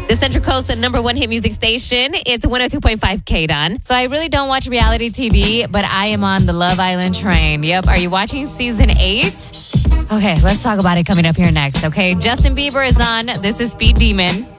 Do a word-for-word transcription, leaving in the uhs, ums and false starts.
The Central Coast, the number one hit music station. It's one oh two point five K, Don. So I really don't watch reality T V, but I am on the Love Island train. Yep. Are you watching season eight? Okay, let's talk about it coming up here next, okay? Justin Bieber is on. This is Speed Demon.